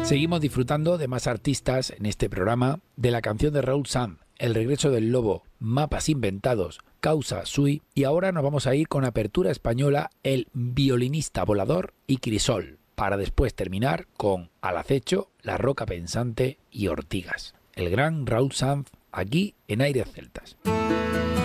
Seguimos disfrutando de más artistas en este programa, de la canción de Raúl Sanz, El regreso del lobo, Mapas inventados, Causa Sui, y ahora nos vamos a ir con apertura española El violinista volador y Crisol, para después terminar con Al acecho, La roca pensante y Ortigas. El gran Raúl Sanz aquí en Aires Celtas.